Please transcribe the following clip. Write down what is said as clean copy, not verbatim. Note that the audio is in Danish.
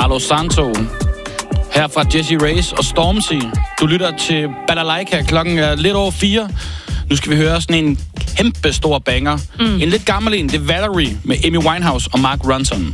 Palo Santo. Her fra Jessie Reyez og Stormzy. Du lytter til Balalaika. Klokken er lidt over 4. Nu skal vi høre sådan en kæmpe stor banger. En lidt gammel en. Det er Valerie med Amy Winehouse og Mark Ronson.